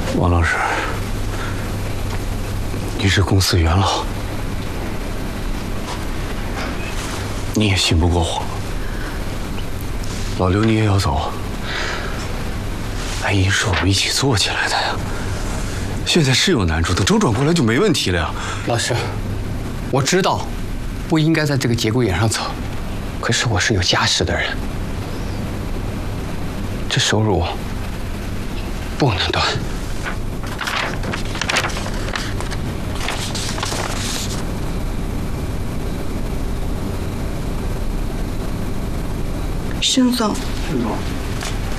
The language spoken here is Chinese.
王老师，你是公司元老，你也信不过我。老刘，你也要走。白银是我们一起做起来的呀，现在是有难处，等周转过来就没问题了呀。 老师，我知道不应该在这个节骨眼上走，可是我是有家室的人，这收入不能断。 申总， 申总。